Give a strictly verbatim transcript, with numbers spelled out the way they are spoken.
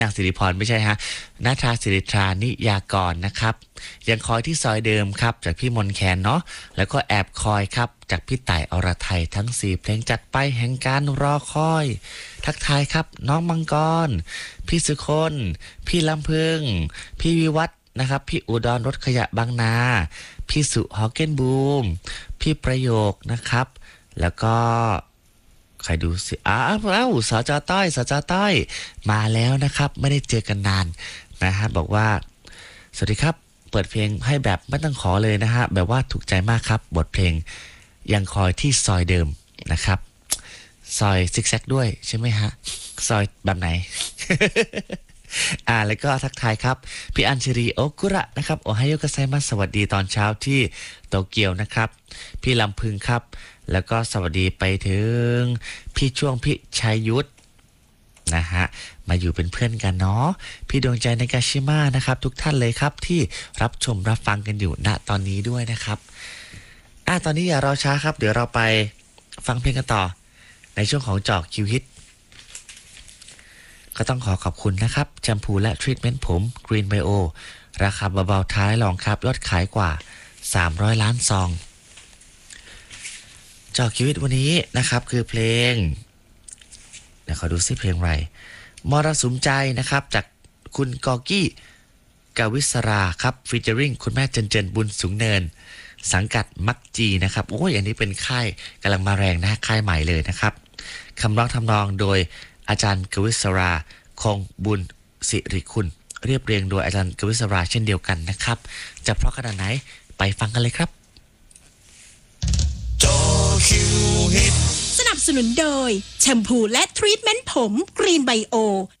นางสิริพรไม่ใช่ฮะนาทาสิริธรานิยากรนะครับยังคอยที่ซอยเดิมครับจากพี่มนแคนเนาะแล้วก็แอบคอยครับจากพี่ต่ายอรไทยทั้งสี่เพลงจัดไปแห่งการรอคอยทักทายครับน้องมังกรพี่สุคนพี่ลำพึงพี่วิวัฒน์นะครับพี่อุดรรถขยะบางนาพี่สุฮอกเกนบูมพี่ประโยคนะครับแล้วก็ใครดูสิอ้าวเอ้าสจต้อยสจต้อยมาแล้วนะครับไม่ได้เจอกันนานนะฮะบอกว่าสวัสดีครับเปิดเพลงให้แบบไม่ต้องขอเลยนะฮะแบบว่าถูกใจมากครับบทเพลงยังคอยที่ซอยเดิมนะครับซอยซิกแซกด้วยใช่ไหมฮะซอยแบบไหน อ่าแล้วก็ทักทายครับพี่อัญชรีโอกุระนะครับโอไฮโอกัสไซมัสสวัสดีตอนเช้าที่โตเกียวนะครับพี่ลำพึงครับแล้วก็สวัสดีไปถึงพี่ช่วงพี่ชัยยุทธนะฮะมาอยู่เป็นเพื่อนกันเนาะพี่ดวงใจในกาชิมานะครับทุกท่านเลยครับที่รับชมรับฟังกันอยู่ณตอนนี้ด้วยนะครับอ่ะตอนนี้อย่ารอช้าครับเดี๋ยวเราไปฟังเพลงกันต่อในช่วงของเจาะคิวฮิตก็ต้องขอขอบคุณนะครับแชมพูและทรีทเมนต์ผม Green Bio ราคาเบาๆท้ายรองครับยอดขายกว่าสามร้อยล้านซองเจาะคิวฮิตวันนี้นะครับคือเพลงเดี๋ยวขอดูซิเพลงอะไรมรสุมใจนะครับจากคุณกอกี้กาวิศราครับฟีเจอริงคุณแม่เจนเจนบุญสูงเนินสังกัดมักจีนะครับโอ้ยอันนี้เป็นค่ายกำลังมาแรงนะค่ายใหม่เลยนะครับคำร้องทำนองโดยอาจารย์กวิศราคงบุญสิริคุณเรียบเรียงโดยอาจารย์กวิศราเช่นเดียวกันนะครับจะเพราะขนาดไหนไปฟังกันเลยครับสนับสนุนโดยแชมพูและทรีทเมนต์ผม Green Bio